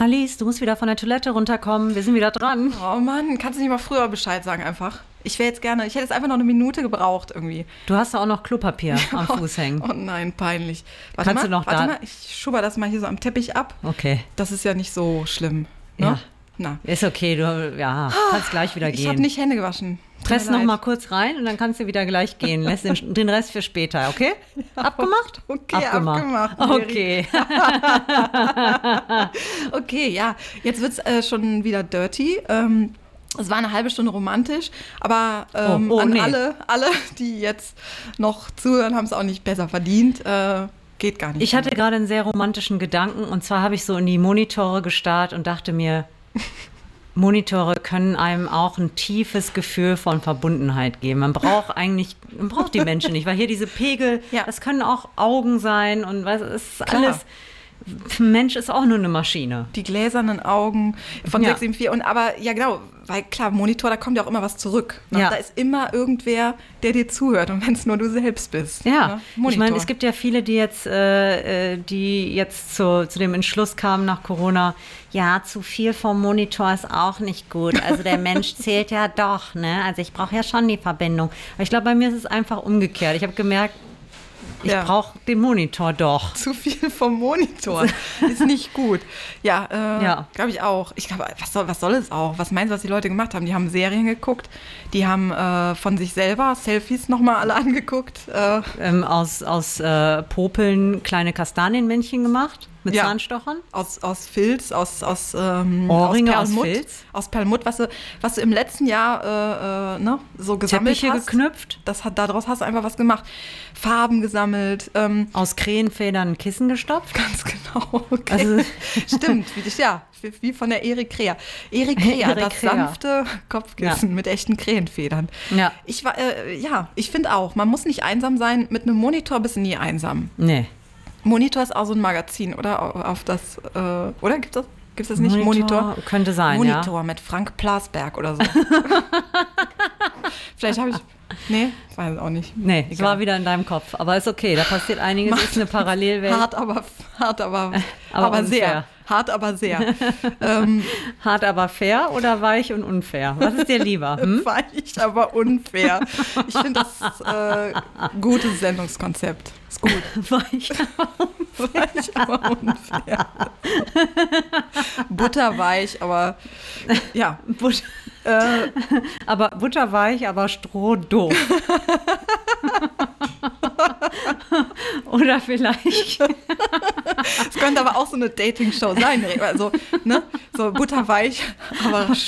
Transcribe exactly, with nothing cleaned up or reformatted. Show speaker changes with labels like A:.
A: Alice, du musst wieder von der Toilette runterkommen. Wir sind wieder dran.
B: Oh Mann, kannst du nicht mal früher Bescheid sagen einfach? Ich wäre jetzt gerne, ich hätte jetzt einfach noch eine Minute gebraucht irgendwie.
A: Du hast da auch noch Klopapier am Fuß hängen.
B: Oh nein, peinlich. Warte
A: Kannst
B: mal,
A: du noch
B: warte
A: da?
B: mal, ich schubber das mal hier so am Teppich ab.
A: Okay.
B: Das ist ja nicht so schlimm. Ne?
A: Ja.
B: Na.
A: Ist okay, du ja, kannst gleich wieder
B: Ich
A: gehen.
B: habe nicht Hände gewaschen. Tut
A: Press
B: mir
A: noch
B: leid.
A: mal kurz rein und dann kannst du wieder gleich gehen. Lass den, den Rest für später, okay? Abgemacht?
B: Okay, abgemacht.
A: Okay.
B: Okay, ja. Jetzt wird es äh, schon wieder dirty. Ähm, es war eine halbe Stunde romantisch, aber ähm,
A: Oh, oh,
B: an
A: nee.
B: alle, alle, die jetzt noch zuhören, haben es auch nicht besser verdient. Äh, geht gar nicht.
A: Ich hatte gerade einen sehr romantischen Gedanken und zwar habe ich so in die Monitore gestarrt und dachte mir, Monitore können einem auch ein tiefes Gefühl von Verbundenheit geben. Man braucht eigentlich, man braucht die Menschen nicht, weil hier diese Pegel,
B: Ja.
A: das können auch Augen sein und was, es ist
B: Klar.
A: alles. Ein Mensch ist auch nur eine Maschine.
B: Die gläsernen Augen von
A: Ja.
B: sechs sieben vier. Und aber, ja genau, weil klar, Monitor, da kommt ja auch immer was zurück. Ne?
A: Ja.
B: Da ist immer irgendwer, der dir zuhört. Und wenn es nur du selbst bist.
A: Ja,
B: Ne?
A: ich
B: Monitor.
A: meine, es gibt ja viele, die jetzt, äh, äh, die jetzt zu, zu dem Entschluss kamen nach Corona, ja, zu viel vom Monitor ist auch nicht gut. Also der Mensch zählt ja doch, ne? Also ich brauche ja schon die Verbindung. Aber ich glaube, bei mir ist es einfach umgekehrt. Ich habe gemerkt, ich
B: Ja.
A: brauche den Monitor doch.
B: Zu viel vom Monitor ist nicht gut. Ja, äh,
A: Ja.
B: glaube ich auch. Ich glaube, was soll, was soll es auch? Was meinst du, was die Leute gemacht haben? Die haben Serien geguckt, die haben äh, von sich selber Selfies nochmal alle angeguckt. Äh,
A: Ähm, aus aus äh, Popeln kleine Kastanienmännchen gemacht mit
B: Ja.
A: Zahnstochern.
B: aus, aus Filz, aus, aus, ähm,
A: Ohrringe aus
B: Perlmutt,
A: Filz?
B: aus Perlmutt, was du, was du im letzten Jahr äh, äh, ne, so gesammelt
A: Teppiche
B: hast.
A: geknüpft.
B: Das hat, daraus hast du einfach was gemacht. Farben gesammelt. Ähm,
A: Aus Krähenfedern ein Kissen gestopft.
B: ganz genau. Okay.
A: Also-
B: Stimmt, wie, das- ja, wie, wie von der Erik Krea. Erik Krea, das
A: Erik Krea.
B: sanfte Kopfkissen mit echten Krähenfedern.
A: Ja.
B: Ich war, äh, ja, ich finde auch, man muss nicht einsam sein. Mit einem Monitor bist du nie einsam.
A: Nee.
B: Monitor ist auch so ein Magazin, oder? Auf das, äh, oder gibt es das? Gibt es das nicht? Monitor?
A: Könnte sein,
B: Monitor mit Frank Plasberg oder so. Vielleicht habe ich. Nee, weiß auch nicht.
A: ja. Nee, es
B: Egal.
A: war wieder in deinem Kopf. Aber ist okay, da passiert einiges. Es ist eine Parallelwelt.
B: Hart, aber hart, aber,
A: Aber
B: aber, sehr.
A: unfair.
B: Hart, aber sehr. ähm,
A: Hart, aber fair oder weich und unfair? Was ist dir lieber? Hm?
B: Weich, aber unfair. Ich finde das äh, gutes Sendungskonzept. Ist gut.
A: Weich.
B: Weich, aber unfair. Butterweich, aber ja.
A: But
B: Äh,
A: aber butterweich, aber strohdoof. Oder vielleicht.
B: es könnte aber auch so eine Dating-Show sein. Also, ne? So butterweich, aber